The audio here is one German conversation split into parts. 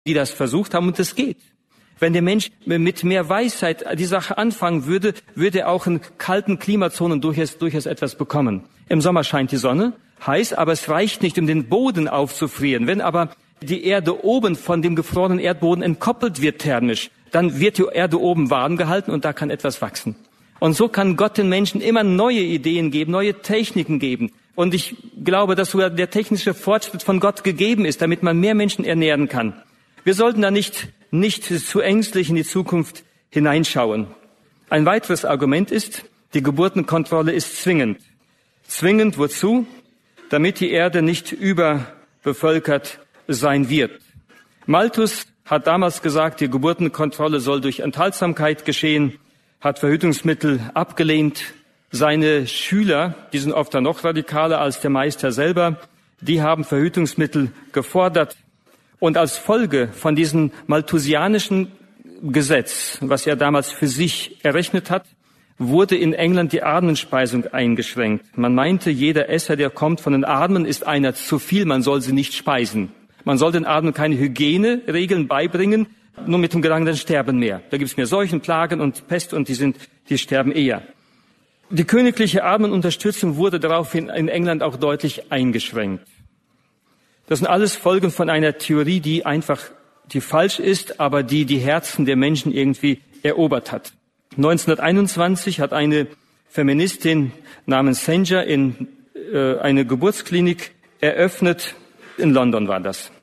die das versucht haben, und es geht. Wenn der Mensch mit mehr Weisheit die Sache anfangen würde, würde er auch in kalten Klimazonen durchaus etwas bekommen. Im Sommer scheint die Sonne, heiß, aber es reicht nicht, um den Boden aufzufrieren. Wenn aber die Erde oben von dem gefrorenen Erdboden entkoppelt wird thermisch, dann wird die Erde oben warm gehalten und da kann etwas wachsen. Und so kann Gott den Menschen immer neue Ideen geben, neue Techniken geben. Und ich glaube, dass sogar der technische Fortschritt von Gott gegeben ist, damit man mehr Menschen ernähren kann. Wir sollten da nicht zu ängstlich in die Zukunft hineinschauen. Ein weiteres Argument ist, die Geburtenkontrolle ist zwingend. Zwingend wozu? Damit die Erde nicht überbevölkert sein wird. Malthus hat damals gesagt, die Geburtenkontrolle soll durch Enthaltsamkeit geschehen, hat Verhütungsmittel abgelehnt. Seine Schüler, die sind oft dann noch radikaler als der Meister selber, die haben Verhütungsmittel gefordert. Und als Folge von diesem malthusianischen Gesetz, was er damals für sich errechnet hat, wurde in England die Armenspeisung eingeschränkt. Man meinte, jeder Esser, der kommt von den Armen, ist einer zu viel, man soll sie nicht speisen. Man soll den Armen keine Hygieneregeln beibringen, nur mit dem Gedanken, dann sterben mehr. Da gibt es mehr Seuchen, Plagen und Pest und die sterben eher. Die königliche Armenunterstützung wurde daraufhin in England auch deutlich eingeschränkt. Das sind alles Folgen von einer Theorie, die falsch ist, aber die Herzen der Menschen irgendwie erobert hat. 1921 hat eine Feministin namens Sanger eine Geburtsklinik eröffnet. In London war das.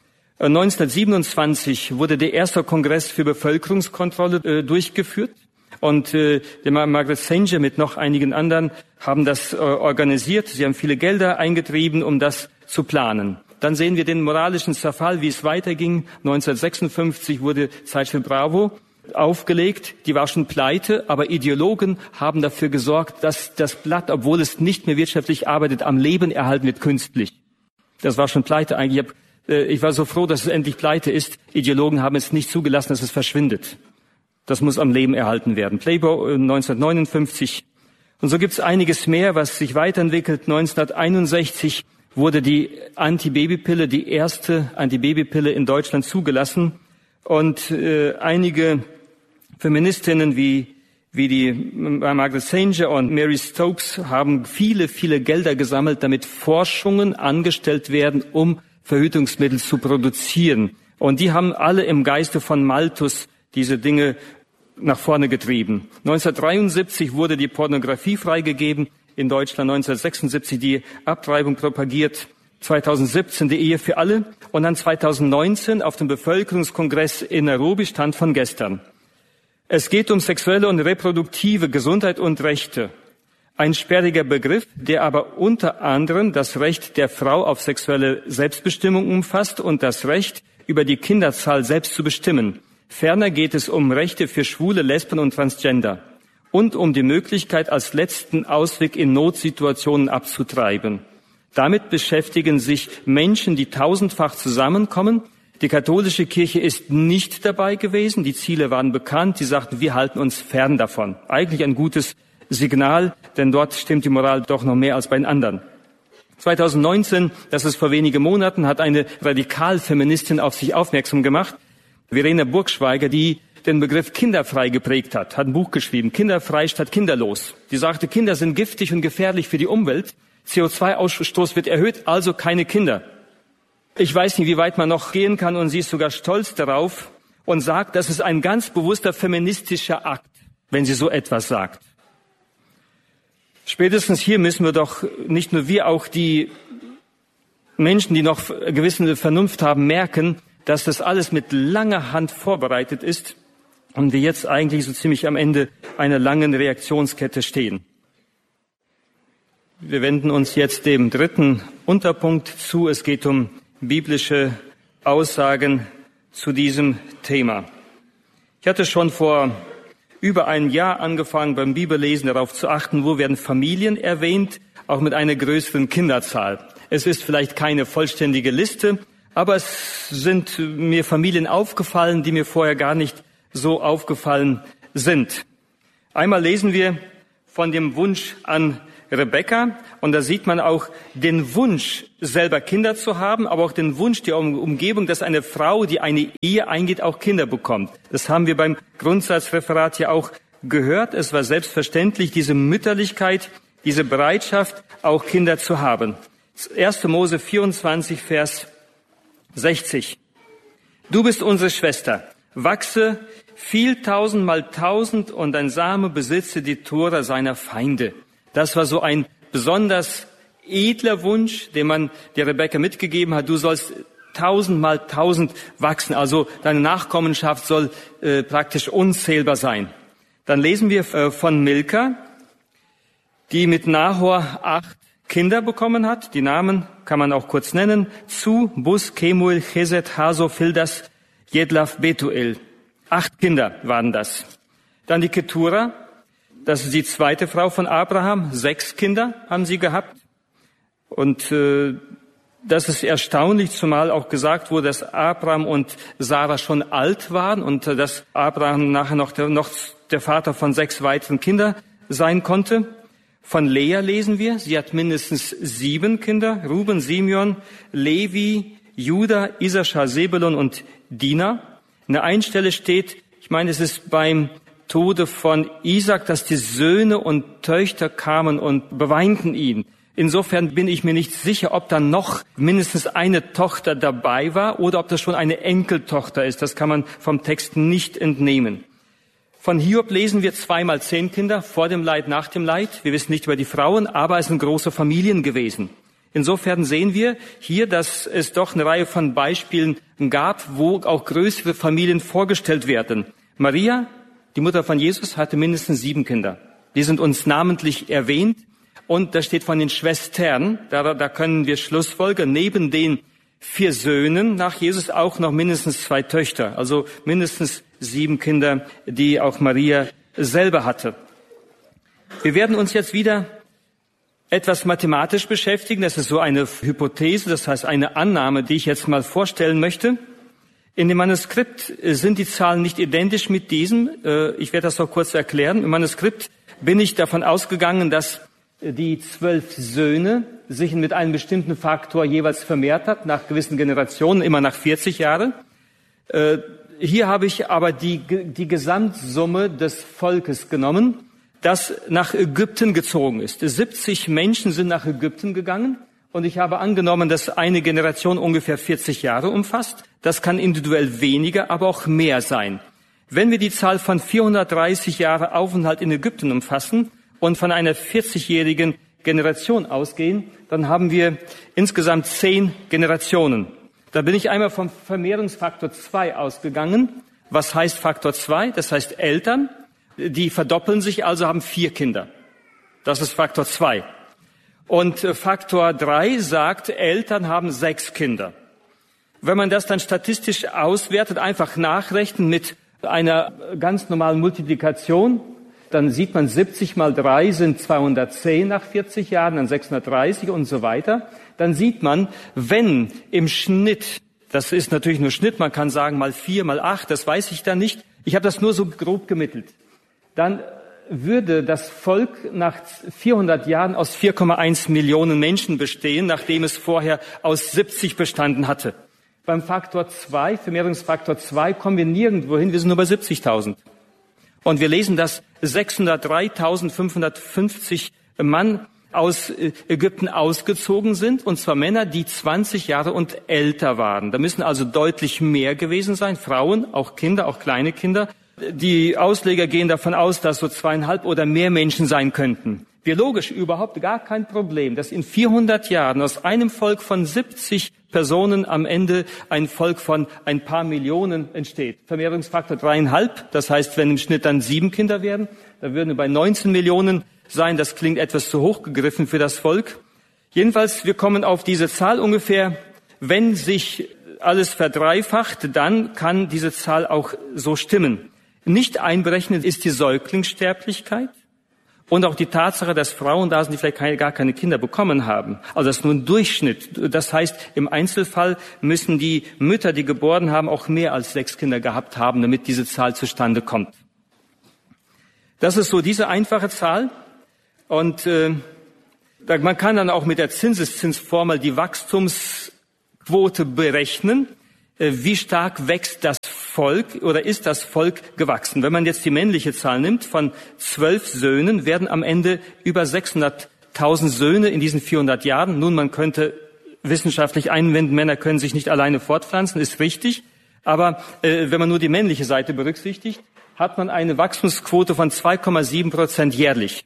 1927 wurde der erste Kongress für Bevölkerungskontrolle durchgeführt. Und Margaret Sanger mit noch einigen anderen haben das organisiert. Sie haben viele Gelder eingetrieben, um das zu planen. Dann sehen wir den moralischen Zerfall, wie es weiterging. 1956 wurde Zeitschrift Bravo aufgelegt. Die war schon pleite, aber Ideologen haben dafür gesorgt, dass das Blatt, obwohl es nicht mehr wirtschaftlich arbeitet, am Leben erhalten wird künstlich. Das war schon pleite eigentlich. Ich war so froh, dass es endlich pleite ist. Ideologen haben es nicht zugelassen, dass es verschwindet. Das muss am Leben erhalten werden. Playboy 1959. Und so gibt es einiges mehr, was sich weiterentwickelt. 1961 wurde die Antibabypille, die erste Antibabypille in Deutschland zugelassen. Und einige Feministinnen wie die Margaret Sanger und Mary Stopes haben viele Gelder gesammelt, damit Forschungen angestellt werden, um Verhütungsmittel zu produzieren. Und die haben alle im Geiste von Malthus diese Dinge nach vorne getrieben. 1973 wurde die Pornografie freigegeben in Deutschland, 1976 die Abtreibung propagiert, 2017 die Ehe für alle und dann 2019 auf dem Bevölkerungskongress in Nairobi stand von gestern. Es geht um sexuelle und reproduktive Gesundheit und Rechte. Ein sperriger Begriff, der aber unter anderem das Recht der Frau auf sexuelle Selbstbestimmung umfasst und das Recht, über die Kinderzahl selbst zu bestimmen. Ferner geht es um Rechte für Schwule, Lesben und Transgender und um die Möglichkeit, als letzten Ausweg in Notsituationen abzutreiben. Damit beschäftigen sich Menschen, die tausendfach zusammenkommen. Die katholische Kirche ist nicht dabei gewesen. Die Ziele waren bekannt. Sie sagten, wir halten uns fern davon. Eigentlich ein gutes Signal, denn dort stimmt die Moral doch noch mehr als bei den anderen. 2019, das ist vor wenigen Monaten, hat eine Radikalfeministin auf sich aufmerksam gemacht, Verena Burgschweiger, die den Begriff kinderfrei geprägt hat ein Buch geschrieben, Kinderfrei statt kinderlos. Die sagte, Kinder sind giftig und gefährlich für die Umwelt. CO2-Ausstoß wird erhöht, also keine Kinder. Ich weiß nicht, wie weit man noch gehen kann, und sie ist sogar stolz darauf und sagt, das ist ein ganz bewusster feministischer Akt, wenn sie so etwas sagt. Spätestens hier müssen wir doch, nicht nur wir, auch die Menschen, die noch gewisse Vernunft haben, merken, dass das alles mit langer Hand vorbereitet ist und wir jetzt eigentlich so ziemlich am Ende einer langen Reaktionskette stehen. Wir wenden uns jetzt dem dritten Unterpunkt zu. Es geht um biblische Aussagen zu diesem Thema. Ich hatte schon vor über ein Jahr angefangen, beim Bibellesen darauf zu achten, wo werden Familien erwähnt, auch mit einer größeren Kinderzahl. Es ist vielleicht keine vollständige Liste, aber es sind mir Familien aufgefallen, die mir vorher gar nicht so aufgefallen sind. Einmal lesen wir von dem Wunsch an Rebekka. Und da sieht man auch den Wunsch, selber Kinder zu haben, aber auch den Wunsch der Umgebung, dass eine Frau, die eine Ehe eingeht, auch Kinder bekommt. Das haben wir beim Grundsatzreferat ja auch gehört. Es war selbstverständlich, diese Mütterlichkeit, diese Bereitschaft, auch Kinder zu haben. 1. Mose 24, Vers 60. Du bist unsere Schwester. Wachse viel 1000x1000 und dein Same besitze die Tore seiner Feinde. Das war so ein besonders edler Wunsch, den man der Rebekka mitgegeben hat. Du sollst 1000x1000 wachsen. Also deine Nachkommenschaft soll praktisch unzählbar sein. Dann lesen wir von Milka, die mit Nahor 8 Kinder bekommen hat. Die Namen kann man auch kurz nennen. Zu, Bus, Kemuel, Chesed, Haso, Fildas, Jedlaf, Betuel. 8 Kinder waren das. Dann die Ketura, das ist die zweite Frau von Abraham. 6 Kinder haben sie gehabt. Und das ist erstaunlich, zumal auch gesagt wurde, dass Abraham und Sarah schon alt waren und dass Abraham nachher noch der Vater von 6 weiteren Kindern sein konnte. Von Lea lesen wir, sie hat mindestens 7 Kinder, Ruben, Simeon, Levi, Juda, Issachar, Sebulon und Dina. In der einen Stelle steht, ich meine, es ist beim Tode von Isaac, dass die Söhne und Töchter kamen und beweinten ihn. Insofern bin ich mir nicht sicher, ob da noch mindestens eine Tochter dabei war oder ob das schon eine Enkeltochter ist. Das kann man vom Text nicht entnehmen. Von Hiob lesen wir 2x10 Kinder, vor dem Leid, nach dem Leid. Wir wissen nicht über die Frauen, aber es sind große Familien gewesen. Insofern sehen wir hier, dass es doch eine Reihe von Beispielen gab, wo auch größere Familien vorgestellt werden. Maria, die Mutter von Jesus, hatte mindestens 7 Kinder. Die sind uns namentlich erwähnt. Und da steht von den Schwestern, da können wir schlussfolgern, neben den 4 Söhnen nach Jesus auch noch mindestens 2 Töchter. Also mindestens 7 Kinder, die auch Maria selber hatte. Wir werden uns jetzt wieder etwas mathematisch beschäftigen. Das ist so eine Hypothese, das heißt eine Annahme, die ich jetzt mal vorstellen möchte. In dem Manuskript sind die Zahlen nicht identisch mit diesem. Ich werde das noch kurz erklären. Im Manuskript bin ich davon ausgegangen, dass die 12 Söhne sich mit einem bestimmten Faktor jeweils vermehrt hat, nach gewissen Generationen, immer nach 40 Jahren. Hier habe ich aber die Gesamtsumme des Volkes genommen, das nach Ägypten gezogen ist. 70 Menschen sind nach Ägypten gegangen und ich habe angenommen, dass eine Generation ungefähr 40 Jahre umfasst. Das kann individuell weniger, aber auch mehr sein. Wenn wir die Zahl von 430 Jahre Aufenthalt in Ägypten umfassen und von einer 40-jährigen Generation ausgehen, dann haben wir insgesamt 10 Generationen. Da bin ich einmal vom Vermehrungsfaktor 2 ausgegangen. Was heißt Faktor 2? Das heißt Eltern, die verdoppeln sich, also haben 4 Kinder. Das ist Faktor 2. Und Faktor 3 sagt, Eltern haben 6 Kinder. Wenn man das dann statistisch auswertet, einfach nachrechnen mit einer ganz normalen Multiplikation, dann sieht man, 70 mal 3 sind 210 nach 40 Jahren, dann 630 und so weiter. Dann sieht man, wenn im Schnitt, das ist natürlich nur Schnitt, man kann sagen mal 4, mal 8, das weiß ich dann nicht. Ich habe das nur so grob gemittelt. Dann würde das Volk nach 400 Jahren aus 4,1 Millionen Menschen bestehen, nachdem es vorher aus 70 bestanden hatte. Beim Faktor 2, Vermehrungsfaktor 2, kommen wir nirgendwo hin, wir sind nur bei 70.000. Und wir lesen, dass 603.550 Mann aus Ägypten ausgezogen sind, und zwar Männer, die 20 Jahre und älter waren. Da müssen also deutlich mehr gewesen sein, Frauen, auch Kinder, auch kleine Kinder. Die Ausleger gehen davon aus, dass so 2,5 oder mehr Menschen sein könnten. Biologisch überhaupt gar kein Problem, dass in 400 Jahren aus einem Volk von 70 Personen am Ende ein Volk von ein paar Millionen entsteht. Vermehrungsfaktor 3,5, das heißt, wenn im Schnitt dann 7 Kinder werden, dann würden wir bei 19 Millionen sein. Das klingt etwas zu hoch gegriffen für das Volk. Jedenfalls, wir kommen auf diese Zahl ungefähr. Wenn sich alles verdreifacht, dann kann diese Zahl auch so stimmen. Nicht einberechnet ist die Säuglingssterblichkeit und auch die Tatsache, dass Frauen da sind, die vielleicht gar keine Kinder bekommen haben. Also das ist nur ein Durchschnitt. Das heißt, im Einzelfall müssen die Mütter, die geboren haben, auch mehr als 6 Kinder gehabt haben, damit diese Zahl zustande kommt. Das ist so diese einfache Zahl. Und Man kann dann auch mit der Zinseszinsformel die Wachstumsquote berechnen. Wie stark wächst das Volk oder ist das Volk gewachsen? Wenn man jetzt die männliche Zahl nimmt, von 12 Söhnen werden am Ende über 600.000 Söhne in diesen 400 Jahren. Nun, man könnte wissenschaftlich einwenden, Männer können sich nicht alleine fortpflanzen, ist richtig. Aber wenn man nur die männliche Seite berücksichtigt, hat man eine Wachstumsquote von 2,7% jährlich.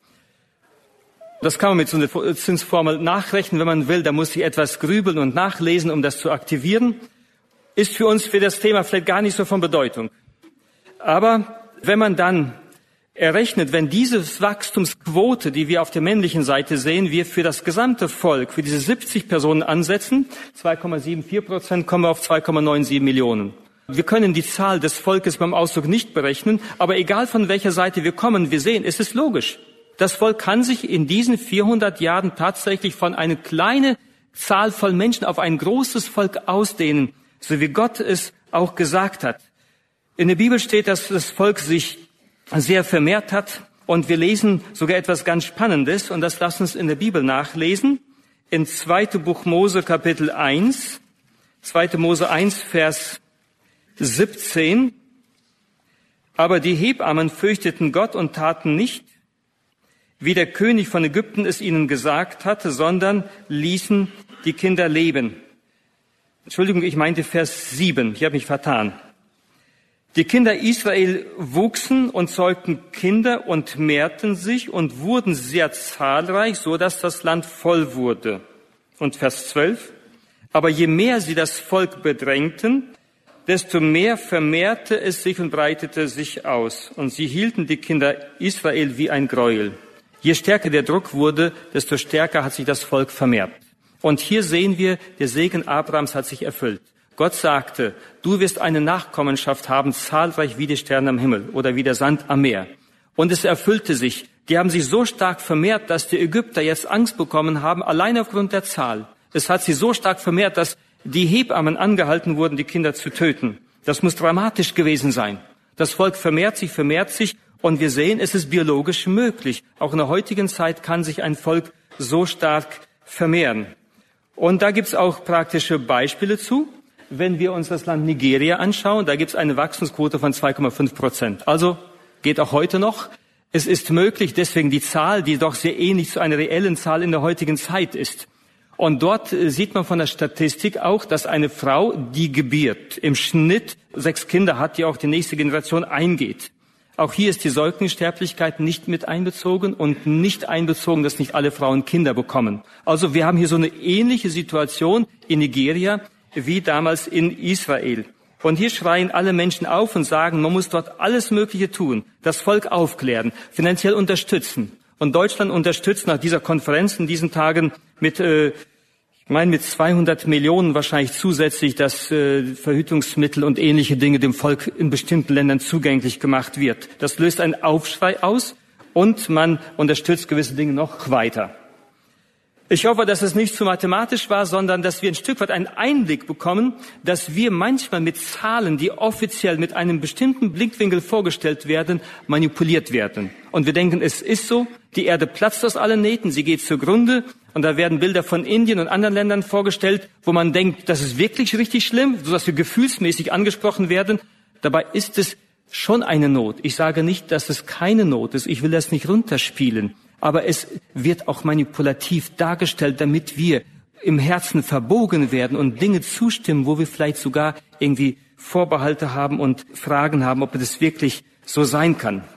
Das kann man mit so einer Zinsformel nachrechnen, wenn man will. Da muss ich etwas grübeln und nachlesen, um das zu aktivieren. Ist für uns für das Thema vielleicht gar nicht so von Bedeutung. Aber wenn man dann errechnet, wenn diese Wachstumsquote, die wir auf der männlichen Seite sehen, wir für das gesamte Volk, für diese 70 Personen ansetzen, 2,74%, kommen wir auf 2,97 Millionen. Wir können die Zahl des Volkes beim Ausdruck nicht berechnen, aber egal von welcher Seite wir kommen, wir sehen, es ist logisch. Das Volk kann sich in diesen 400 Jahren tatsächlich von einer kleinen Zahl von Menschen auf ein großes Volk ausdehnen, so wie Gott es auch gesagt hat. In der Bibel steht, dass das Volk sich sehr vermehrt hat und wir lesen sogar etwas ganz Spannendes und das lasst uns in der Bibel nachlesen. In 2. Buch Mose Kapitel 1, 2. Mose 1, Vers 17. Aber die Hebammen fürchteten Gott und taten nicht, wie der König von Ägypten es ihnen gesagt hatte, sondern ließen die Kinder leben. Entschuldigung, ich meinte Vers 7. Ich habe mich vertan. Die Kinder Israel wuchsen und zeugten Kinder und mehrten sich und wurden sehr zahlreich, so dass das Land voll wurde. Und Vers 12. Aber je mehr sie das Volk bedrängten, desto mehr vermehrte es sich und breitete sich aus. Und sie hielten die Kinder Israel wie ein Gräuel. Je stärker der Druck wurde, desto stärker hat sich das Volk vermehrt. Und hier sehen wir, der Segen Abrahams hat sich erfüllt. Gott sagte, du wirst eine Nachkommenschaft haben, zahlreich wie die Sterne am Himmel oder wie der Sand am Meer. Und es erfüllte sich. Die haben sich so stark vermehrt, dass die Ägypter jetzt Angst bekommen haben, allein aufgrund der Zahl. Es hat sich so stark vermehrt, dass die Hebammen angehalten wurden, die Kinder zu töten. Das muss dramatisch gewesen sein. Das Volk vermehrt sich und wir sehen, es ist biologisch möglich. Auch in der heutigen Zeit kann sich ein Volk so stark vermehren. Und da gibt's auch praktische Beispiele zu. Wenn wir uns das Land Nigeria anschauen, da gibt's eine Wachstumsquote von 2,5%. Also geht auch heute noch. Es ist möglich, deswegen die Zahl, die doch sehr ähnlich zu einer reellen Zahl in der heutigen Zeit ist. Und dort sieht man von der Statistik auch, dass eine Frau, die gebiert, im Schnitt 6 Kinder hat, die auch die nächste Generation eingeht. Auch hier ist die Säuglingssterblichkeit nicht mit einbezogen und nicht einbezogen, dass nicht alle Frauen Kinder bekommen. Also wir haben hier so eine ähnliche Situation in Nigeria wie damals in Israel. Und hier schreien alle Menschen auf und sagen, man muss dort alles Mögliche tun, das Volk aufklären, finanziell unterstützen. Und Deutschland unterstützt nach dieser Konferenz in diesen Tagen mit 200 Millionen wahrscheinlich zusätzlich, dass Verhütungsmittel und ähnliche Dinge dem Volk in bestimmten Ländern zugänglich gemacht wird. Das löst einen Aufschrei aus und man unterstützt gewisse Dinge noch weiter. Ich hoffe, dass es nicht zu mathematisch war, sondern dass wir ein Stück weit einen Einblick bekommen, dass wir manchmal mit Zahlen, die offiziell mit einem bestimmten Blickwinkel vorgestellt werden, manipuliert werden. Und wir denken, es ist so, die Erde platzt aus allen Nähten, sie geht zugrunde. Und da werden Bilder von Indien und anderen Ländern vorgestellt, wo man denkt, das ist wirklich richtig schlimm, sodass wir gefühlsmäßig angesprochen werden. Dabei ist es schon eine Not. Ich sage nicht, dass es keine Not ist. Ich will das nicht runterspielen. Aber es wird auch manipulativ dargestellt, damit wir im Herzen verbogen werden und Dinge zustimmen, wo wir vielleicht sogar irgendwie Vorbehalte haben und Fragen haben, ob das wirklich so sein kann.